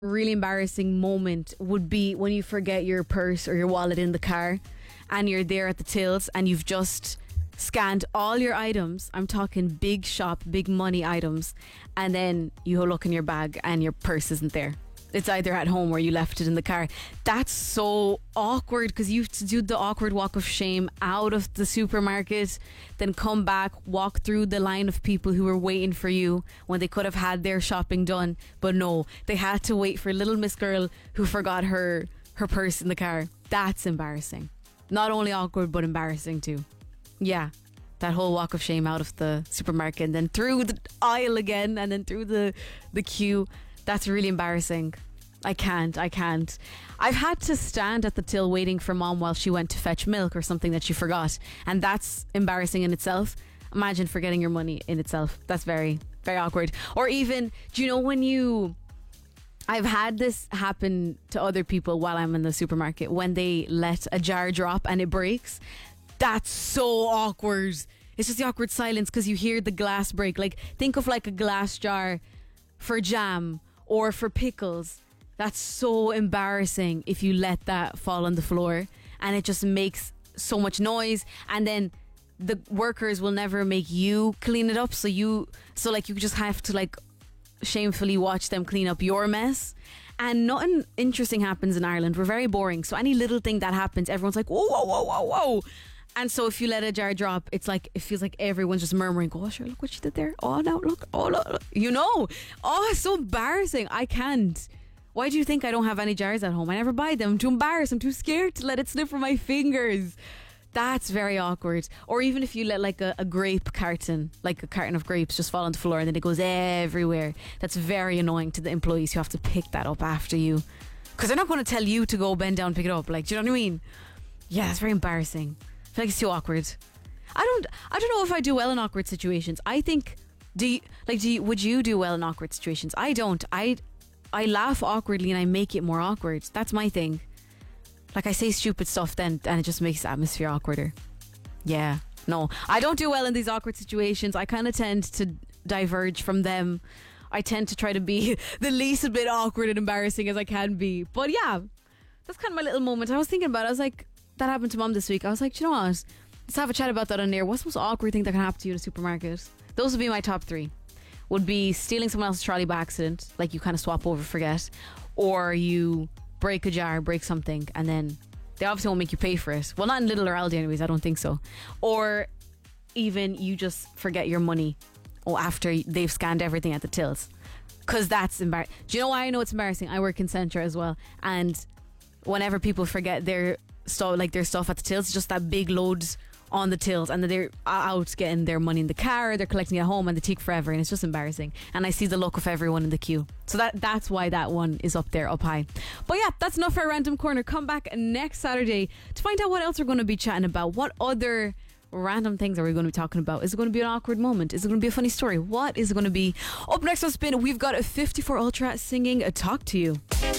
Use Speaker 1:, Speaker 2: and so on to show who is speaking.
Speaker 1: really embarrassing moment would be when you forget your purse or your wallet in the car and you're there at the tills and you've just scanned all your items. I'm talking big shop, big money items, and then you look in your bag and your purse isn't there. It's either at home or you left it in the car. That's so awkward because you have to do the awkward walk of shame out of the supermarket, then come back, walk through the line of people who were waiting for you when they could have had their shopping done. But no, they had to wait for little Miss Girl who forgot her purse in the car. That's embarrassing. Not only awkward, but embarrassing too. Yeah. That whole walk of shame out of the supermarket and then through the aisle again and then through the queue. That's really embarrassing. I can't. I've had to stand at the till waiting for mom while she went to fetch milk or something that she forgot. And that's embarrassing in itself. Imagine forgetting your money in itself. That's very, very awkward. Or even, do you know when I've had this happen to other people while I'm in the supermarket when they let a jar drop and it breaks. That's so awkward. It's just the awkward silence because you hear the glass break. Like, think of like a glass jar for jam or for pickles. That's so embarrassing if you let that fall on the floor and it just makes so much noise, and then the workers will never make you clean it up, so you just have to like shamefully watch them clean up your mess. And nothing interesting happens in Ireland. We're very boring, so any little thing that happens, everyone's like, whoa, whoa, whoa, whoa, whoa. And so if you let a jar drop, it feels like everyone's just murmuring, oh sure, look what she did there, oh no, look, oh look. It's so embarrassing. I can't. Why do you think I don't have any jars at home? I never buy them. I'm too embarrassed. I'm too scared to let it slip from my fingers. That's very awkward. Or even if you let like a grape carton, like a carton of grapes, just fall on the floor and then it goes everywhere. That's very annoying to the employees who have to pick that up after you, because they're not going to tell you to go bend down and pick it up. Like, do you know what I mean? Yeah, it's very embarrassing. I feel like it's too awkward. I don't know if I do well in awkward situations. I think, would you do well in awkward situations? I don't. I laugh awkwardly and I make it more awkward. That's my thing. Like, I say stupid stuff then and it just makes the atmosphere awkwarder. Yeah. No, I don't do well in these awkward situations. I kind of tend to diverge from them. I tend to try to be the least a bit awkward and embarrassing as I can be. But yeah, that's kind of my little moment. I was thinking about it. I was like, that happened to mom this week. I was like, do you know what? Let's have a chat about that on air. What's the most awkward thing that can happen to you in a supermarket? Those would be my top three. Would be stealing someone else's trolley by accident, like you kind of swap over, forget, or you break a jar, break something, and then they obviously won't make you pay for it. Well, not in Lidl or Aldi anyways, I don't think so. Or even you just forget your money after they've scanned everything at the tills. Because that's embarrassing. Do you know why I know it's embarrassing? I work in Centra as well, and whenever people forget their stuff, like their stuff at the tills, just that big loads on the tills, and then they're out getting their money in the car, they're collecting it at home, and they take forever, and it's just embarrassing. And I see the look of everyone in the queue, so that's why that one is up there, up high. But yeah, that's enough for a random corner. Come back next Saturday to find out what else we're going to be chatting about. What other random things are we going to be talking about? Is it going to be an awkward moment? Is it going to be a funny story? What is it going to be? Up next on Spin, we've got a 54 Ultra singing a Talk to You.